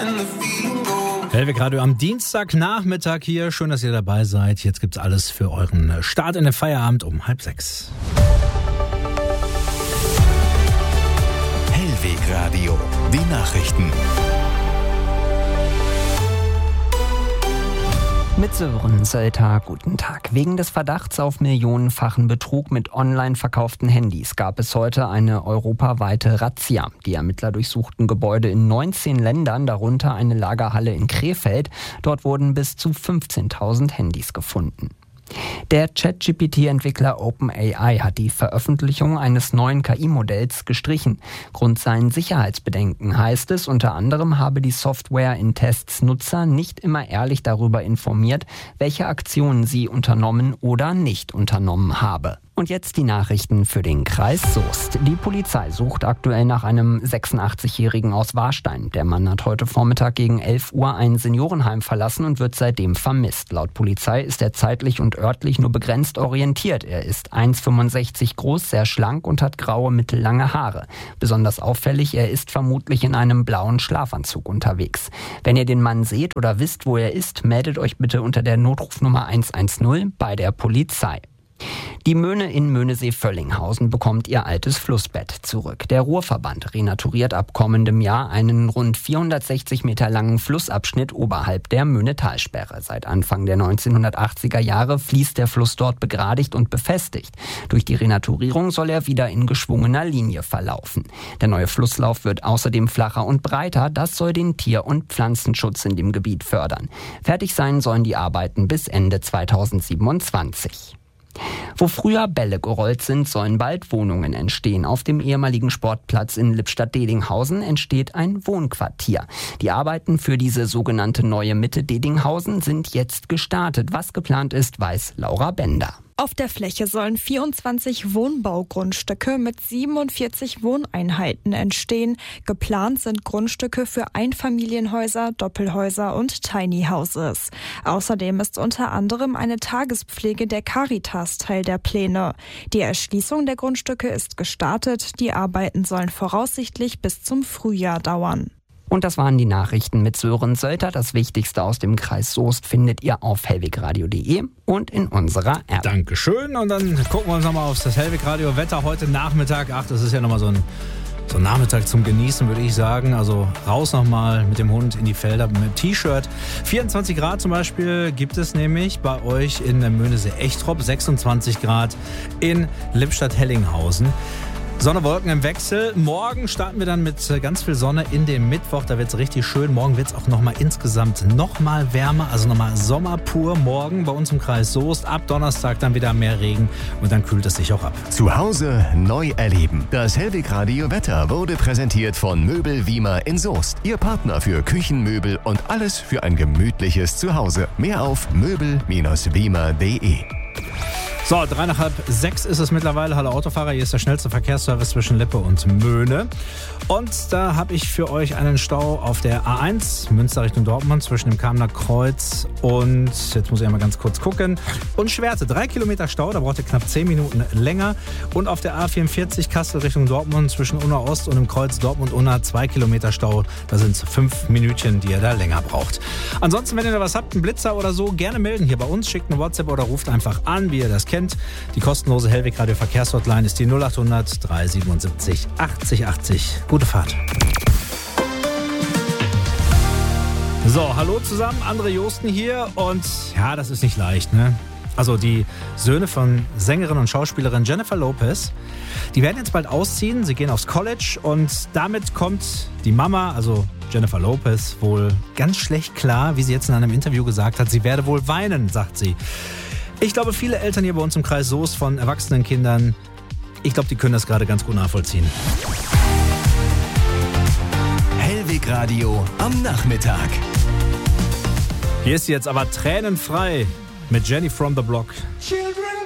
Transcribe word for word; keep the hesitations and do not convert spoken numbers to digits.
Hellweg Radio am Dienstagnachmittag hier. Schön, dass ihr dabei seid. Jetzt gibt's alles für euren Start in den Feierabend um halb sechs. Hellweg Radio, die Nachrichten. Mit Sören Sölter, guten Tag. Wegen des Verdachts auf millionenfachen Betrug mit online verkauften Handys gab es heute eine europaweite Razzia. Die Ermittler durchsuchten Gebäude in neunzehn Ländern, darunter eine Lagerhalle in Krefeld. Dort wurden bis zu fünfzehntausend Handys gefunden. Der Chat-G P T-Entwickler OpenAI hat die Veröffentlichung eines neuen K I-Modells gestrichen. Grund seien Sicherheitsbedenken, heißt es. Unter anderem habe die Software in Tests Nutzer nicht immer ehrlich darüber informiert, welche Aktionen sie unternommen oder nicht unternommen habe. Und jetzt die Nachrichten für den Kreis Soest. Die Polizei sucht aktuell nach einem sechsundachtzigjährigen aus Warstein. Der Mann hat heute Vormittag gegen elf Uhr ein Seniorenheim verlassen und wird seitdem vermisst. Laut Polizei ist er zeitlich und örtlich nur begrenzt orientiert. Er ist eins Komma fünfundsechzig groß, sehr schlank und hat graue, mittellange Haare. Besonders auffällig, er ist vermutlich in einem blauen Schlafanzug unterwegs. Wenn ihr den Mann seht oder wisst, wo er ist, meldet euch bitte unter der Notrufnummer hundertzehn bei der Polizei. Die Möhne in Möhnesee-Völlinghausen bekommt ihr altes Flussbett zurück. Der Ruhrverband renaturiert ab kommendem Jahr einen rund vierhundertsechzig Meter langen Flussabschnitt oberhalb der Möhnetalsperre. Seit Anfang der neunzehnhundertachtziger Jahre fließt der Fluss dort begradigt und befestigt. Durch die Renaturierung soll er wieder in geschwungener Linie verlaufen. Der neue Flusslauf wird außerdem flacher und breiter. Das soll den Tier- und Pflanzenschutz in dem Gebiet fördern. Fertig sein sollen die Arbeiten bis Ende zweitausendsiebenundzwanzig. Wo früher Bälle gerollt sind, sollen bald Wohnungen entstehen. Auf dem ehemaligen Sportplatz in Lippstadt-Dedinghausen entsteht ein Wohnquartier. Die Arbeiten für diese sogenannte neue Mitte Dedinghausen sind jetzt gestartet. Was geplant ist, weiß Laura Bender. Auf der Fläche sollen vierundzwanzig Wohnbaugrundstücke mit siebenundvierzig Wohneinheiten entstehen. Geplant sind Grundstücke für Einfamilienhäuser, Doppelhäuser und Tiny Houses. Außerdem ist unter anderem eine Tagespflege der Caritas Teil der Pläne. Die Erschließung der Grundstücke ist gestartet. Die Arbeiten sollen voraussichtlich bis zum Frühjahr dauern. Und das waren die Nachrichten mit Sören Sölter. Das Wichtigste aus dem Kreis Soest findet ihr auf hellwegradio punkt de und in unserer App. Dankeschön. Und dann gucken wir uns nochmal auf das Hellweg Radio Wetter heute Nachmittag. Ach, das ist ja nochmal so ein, so ein Nachmittag zum Genießen, würde ich sagen. Also raus nochmal mit dem Hund in die Felder mit dem T-Shirt. vierundzwanzig Grad zum Beispiel gibt es nämlich bei euch in der Möhnesee-Echtrop. sechsundzwanzig Grad in Lippstadt-Hellinghausen. Sonne, Wolken im Wechsel. Morgen starten wir dann mit ganz viel Sonne in den Mittwoch. Da wird es richtig schön. Morgen wird es auch nochmal insgesamt nochmal wärmer. Also nochmal Sommer pur morgen bei uns im Kreis Soest. Ab Donnerstag dann wieder mehr Regen und dann kühlt es sich auch ab. Zu Hause neu erleben. Das Hellweg Radio Wetter wurde präsentiert von Möbel Wiemer in Soest. Ihr Partner für Küchenmöbel und alles für ein gemütliches Zuhause. Mehr auf möbel Bindestrich wiemer punkt de. So, drei nach halb sechs ist es mittlerweile. Hallo Autofahrer, hier ist der schnellste Verkehrsservice zwischen Lippe und Möhne. Und da habe ich für euch einen Stau auf der A eins, Münster Richtung Dortmund, zwischen dem Kamener Kreuz und, jetzt muss ich einmal ganz kurz gucken, und Schwerte. Drei Kilometer Stau, da braucht ihr knapp zehn Minuten länger. Und auf der A vierundvierzig, Kassel Richtung Dortmund, zwischen Unna Ost und dem Kreuz Dortmund-Unna, zwei Kilometer Stau. Da sind es fünf Minütchen, die ihr da länger braucht. Ansonsten, wenn ihr da was habt, einen Blitzer oder so, gerne melden hier bei uns. Schickt eine WhatsApp oder ruft einfach an, wie ihr das kennt. Die kostenlose Hellweg Radio Verkehrshotline ist die null acht hundert dreihundertsiebenundsiebzig achtzig achtzig. Gute Fahrt. So, hallo zusammen, André Josten hier und ja, das ist nicht leicht, ne? Also die Söhne von Sängerin und Schauspielerin Jennifer Lopez, die werden jetzt bald ausziehen, sie gehen aufs College und damit kommt die Mama, also Jennifer Lopez, wohl ganz schlecht klar, wie sie jetzt in einem Interview gesagt hat, sie werde wohl weinen, sagt sie. Ich glaube, viele Eltern hier bei uns im Kreis Soest von erwachsenen Kindern, ich glaube, die können das gerade ganz gut nachvollziehen. Hellweg Radio am Nachmittag. Hier ist sie jetzt aber tränenfrei mit Jenny from the Block.